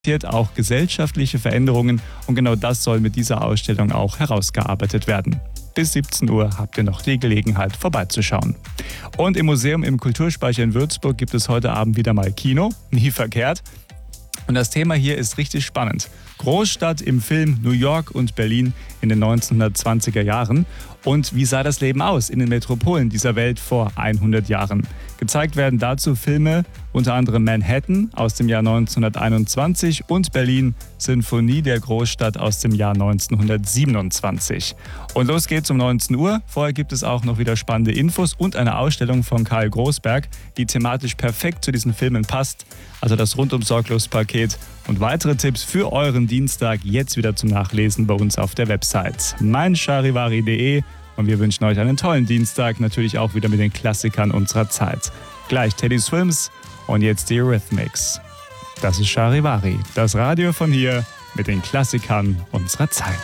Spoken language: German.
auch gesellschaftliche Veränderungen und genau das soll mit dieser Ausstellung auch herausgearbeitet werden. Bis 17 Uhr habt ihr noch die Gelegenheit vorbeizuschauen. Und im Museum im Kulturspeicher in Würzburg gibt es heute Abend wieder mal Kino, nie verkehrt. Und das Thema hier ist richtig spannend. Großstadt im Film New York und Berlin in den 1920er Jahren. Und wie sah das Leben aus in den Metropolen dieser Welt vor 100 Jahren? Gezeigt werden dazu Filme, unter anderem Manhattan aus dem Jahr 1921 und Berlin, Sinfonie der Großstadt aus dem Jahr 1927. Und los geht's um 19 Uhr. Vorher gibt es auch noch wieder spannende Infos und eine Ausstellung von Karl Großberg, die thematisch perfekt zu diesen Filmen passt. Also das Rundum-Sorglos-Paket und weitere Tipps für euren Dienstag jetzt wieder zum Nachlesen bei uns auf der Website meincharivari.de. Und wir wünschen euch einen tollen Dienstag, natürlich auch wieder mit den Klassikern unserer Zeit. Gleich Teddy Swims und jetzt die Eurythmics. Das ist Charivari, das Radio von hier mit den Klassikern unserer Zeit.